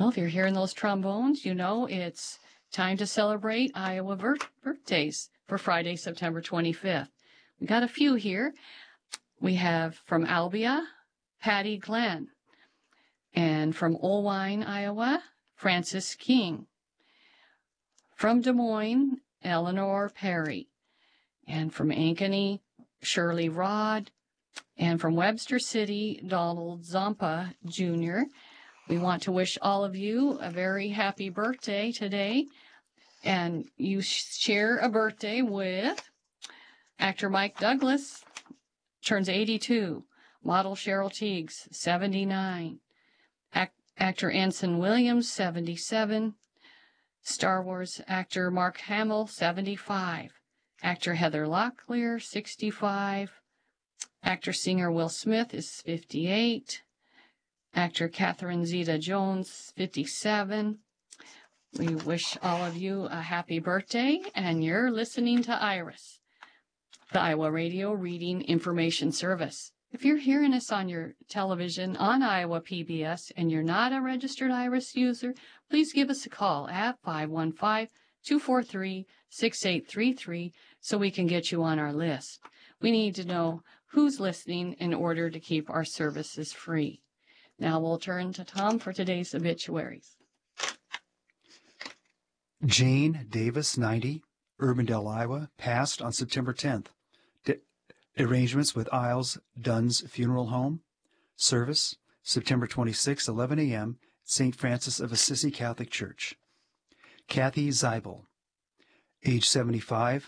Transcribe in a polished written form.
Well, if you're hearing those trombones, you know it's time to celebrate Iowa birthdays for Friday, September 25th. We got a few here. We have from Albia, Patty Glenn. And from Olwine, Iowa, Francis King. From Des Moines, Eleanor Perry. And from Ankeny, Shirley Rod. And from Webster City, Donald Zampa Jr. We want to wish all of you a very happy birthday today. And you share a birthday with actor Mike Douglas, turns 82. Model Cheryl Teagues, 79. Actor Anson Williams, 77. Star Wars actor Mark Hamill, 75. Actor Heather Locklear, 65. Actor-singer Will Smith is 58. Actor Catherine Zeta-Jones, 57. We wish all of you a happy birthday, and you're listening to IRIS, the Iowa Radio Reading Information Service. If you're hearing us on your television on Iowa PBS and you're not a registered IRIS user, please give us a call at 515-243-6833 so we can get you on our list. We need to know who's listening in order to keep our services free. Now we'll turn to Tom for today's obituaries. Jane Davis, 90, Urbandale, Iowa, passed on September 10th. Arrangements with Isles Dunn's Funeral Home. Service, September 26, 11 a.m., St. Francis of Assisi Catholic Church. Kathy Zeibel, age 75,